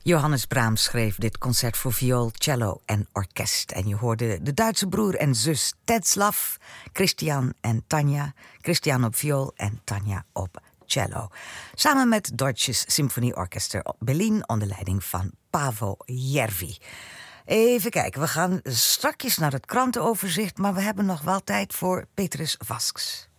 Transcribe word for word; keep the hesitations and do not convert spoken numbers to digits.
Johannes Brahms schreef dit concert voor viool, cello en orkest. En je hoorde de Duitse broer en zus Tetzlaff, Christian en Tanja. Christian op viool en Tanja op cello. Samen met Deutsches Symphonieorchester Berlin onder leiding van Paavo Järvi. Even kijken, we gaan strakjes naar het krantenoverzicht, maar we hebben nog wel tijd voor Petrus Vasks.